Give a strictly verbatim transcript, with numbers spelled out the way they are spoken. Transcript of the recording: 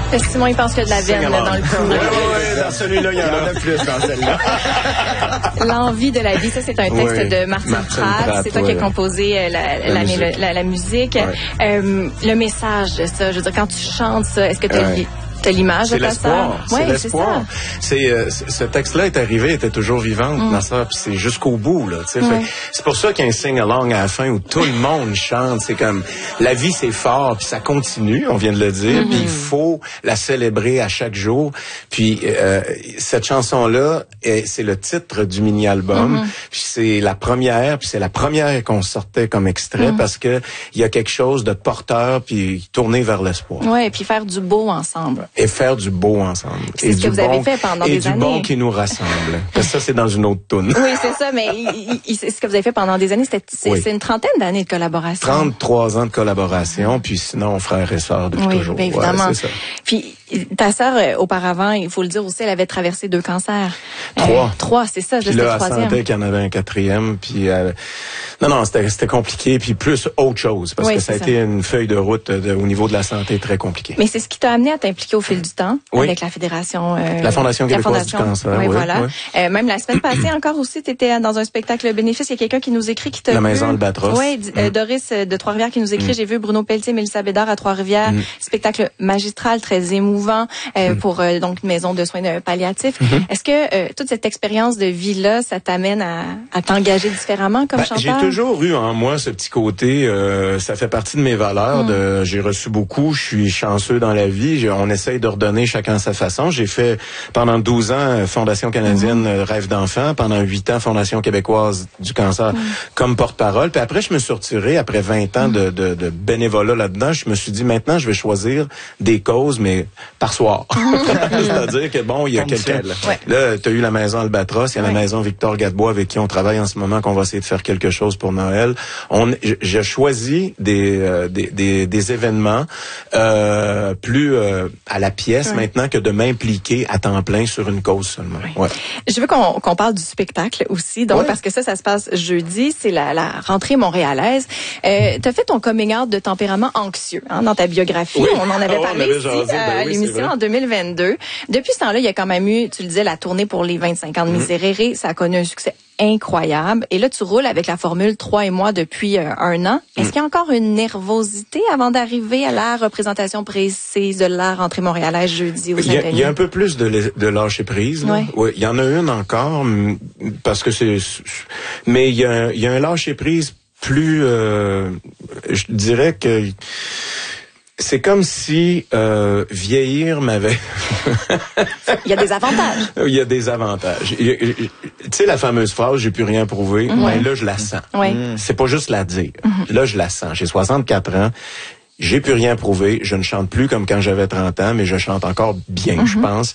Simon, il pense qu'il y a de la veine là, dans le coup. Oui, oui, dans celui-là, il y en a plus dans celle-là. L'envie de la vie, ça, c'est un texte oui. de Martine, Martine Pratt. Pratt. C'est toi oui. qui as composé euh, la, la, la, musique. La, la musique. Ouais. Euh, le message de ça, je veux dire, quand tu chantes ça, est-ce que tu as ouais. T'as l'image de ta sœur. C'est Ouais, l'espoir. C'est euh, ce texte-là est arrivé, était toujours vivante, mm. ma sœur, puis c'est jusqu'au bout là. Tu sais, ouais. C'est pour ça qu'il y a un sing-along à la fin où tout le monde chante. C'est comme la vie, c'est fort, puis ça continue. On vient de le dire. Mm-hmm. Puis il faut la célébrer à chaque jour. Puis euh, cette chanson-là, c'est le titre du mini-album. Mm-hmm. Puis c'est la première, puis c'est la première qu'on sortait comme extrait mm-hmm. parce que il y a quelque chose de porteur, puis tourné vers l'espoir. Ouais, et puis faire du beau ensemble. Et faire du beau ensemble. C'est ce que vous avez fait pendant des années. Et du bon qui nous rassemble. Parce que ça, c'est dans une autre toune. Oui, c'est ça, mais il, il, c'est ce que vous avez fait pendant des années. C'était, c'est, oui. c'est une trentaine d'années de collaboration. trente-trois ans de collaboration, puis sinon, frère et sœur depuis oui, toujours. Oui, évidemment. Ouais, c'est ça. Puis, ta sœur, euh, auparavant, il faut le dire aussi, elle avait traversé deux cancers. Trois. Euh, trois, c'est ça. Puis là, là, c'était elle sentait qu'il y en avait un quatrième, puis... Euh, non, non, c'était, c'était compliqué, puis plus autre chose, parce oui, que ça a ça. été une feuille de route de, au niveau de la santé très compliquée. Mais c'est ce qui t'a amené à t'impliquer au fil du temps, oui. avec la Fédération... Euh, la Fondation québécoise la Fondation, du cancer. Oui, oui, voilà. Oui. Euh, même la semaine passée, encore aussi, tu étais dans un spectacle bénéfice. Il y a quelqu'un qui nous écrit, qui t'a La vu. Maison Albatros. Oui, mm. euh, Doris de Trois-Rivières qui nous écrit. Mm. J'ai vu Bruno Pelletier, Mélissa Bédard à Trois-Rivières. Mm. Spectacle magistral, très émouvant, euh, mm. pour euh, donc une maison de soins palliatifs. Mm-hmm. Est-ce que euh, toute cette expérience de vie-là, ça t'amène à, à t'engager différemment comme ben, chanteur? J'ai toujours eu en moi ce petit côté, euh, ça fait partie de mes valeurs. Mm. De, j'ai reçu beaucoup, je suis chanceux dans la vie. J'ai, on essaye de redonner chacun sa façon. J'ai fait pendant douze ans Fondation canadienne mm. Rêve d'enfant, pendant huit ans Fondation québécoise du cancer mm. comme porte-parole. Puis après, je me suis retiré, après vingt ans mm. de, de, de bénévolat là-dedans, je me suis dit, maintenant, je vais choisir des causes, mais par soir. C'est-à-dire que bon, il y a comme quelqu'un... Là, ouais. là tu as eu la Maison Albatros, il y a ouais. la Maison Victor Gadebois avec qui on travaille en ce moment, qu'on va essayer de faire quelque chose pour Noël. On, j'ai choisi des, euh, des, des, des événements euh, plus euh, à la pièce ouais. maintenant que de m'impliquer à temps plein sur une cause seulement. Ouais. Ouais. Je veux qu'on, qu'on parle du spectacle aussi, donc ouais. parce que ça, ça se passe jeudi, c'est la, la rentrée montréalaise. Euh, tu as fait ton coming out de tempérament anxieux hein, dans ta biographie. Oui. On en avait ah, parlé avait ici jasé, à ben oui, l'émission en deux mille vingt-deux. Depuis ce temps-là, il y a quand même eu, tu le disais, la tournée pour les vingt-cinq ans de Miserere. Ça a connu un succès incroyable. Et là, tu roules avec la formule trois et moi depuis euh, un an. Est-ce mm. qu'il y a encore une nervosité avant d'arriver à la représentation précise de la rentrée montréalaise jeudi au Saint-Denis? Il y a un peu plus de, de lâcher prise. Là. Ouais. Ouais, il y en a une encore, parce que c'est... Mais il y a, il y a un lâcher prise plus... Euh, je dirais que... C'est comme si euh, vieillir m'avait... Il y a des avantages. Il y a des avantages. Tu sais, la fameuse phrase « j'ai plus rien prouvé mm-hmm. », ben là, je la sens. Oui. C'est pas juste la dire. Mm-hmm. Là, je la sens. J'ai soixante-quatre ans. J'ai plus rien prouvé. Je ne chante plus comme quand j'avais trente ans, mais je chante encore bien, mm-hmm. je pense.